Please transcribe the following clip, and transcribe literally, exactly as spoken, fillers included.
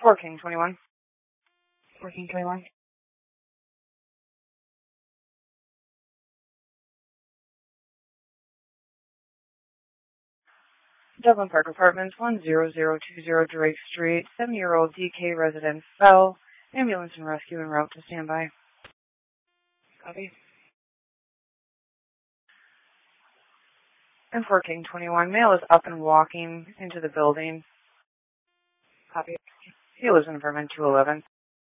Working twenty-one. Working twenty-one. Dublin Park Apartments, one zero zero two zero Drake Street. Seven-year-old D K resident fell. Ambulance and rescue en route to standby. Copy. And for King twenty-one, male is up and walking into the building. Copy. He lives in Vermont two eleven.